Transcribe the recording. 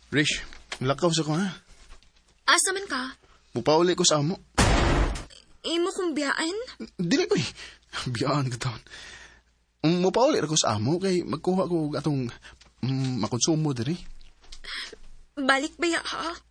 Rish, lakaw sa ko ha. Asa man ka? Mupauli ko sa amo. Imo kong biyaan? Dili ko eh. Biyaan ka taon. Mupauli ko sa amo kay magkuha ko atong makonsumo diri. Balik ba ya ha?